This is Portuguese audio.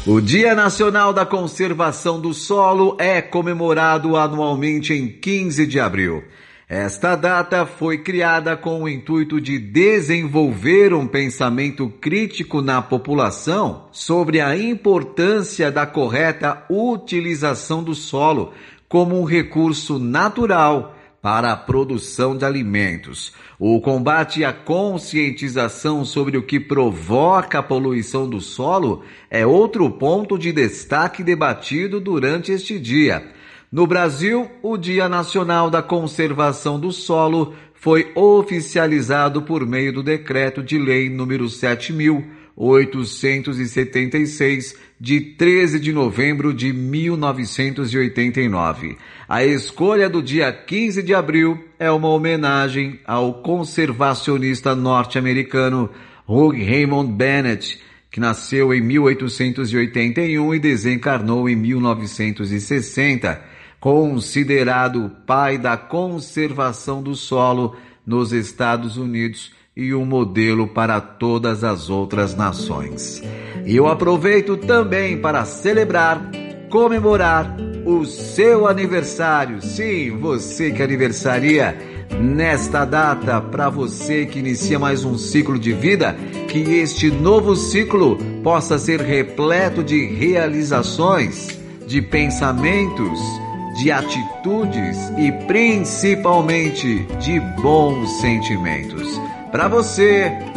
O Dia Nacional da Conservação do Solo é comemorado anualmente em 15 de abril. Esta data foi criada com o intuito de desenvolver um pensamento crítico na população sobre a importância da correta utilização do solo como um recurso natural para a produção de alimentos. O combate e a conscientização sobre o que provoca a poluição do solo é outro ponto de destaque debatido durante este dia. No Brasil, o Dia Nacional da Conservação do Solo foi oficializado por meio do Decreto de Lei número 7.876, de 13 de novembro de 1989. A escolha do dia 15 de abril é uma homenagem ao conservacionista norte-americano Hugh Raymond Bennett, que nasceu em 1881 e desencarnou em 1960, considerado o pai da conservação do solo nos Estados Unidos e um modelo para todas as outras nações. E eu aproveito também para celebrar, comemorar o seu aniversário. Sim, você que aniversaria nesta data, para você que inicia mais um ciclo de vida, que este novo ciclo possa ser repleto de realizações, de pensamentos, de atitudes e principalmente de bons sentimentos. Para você,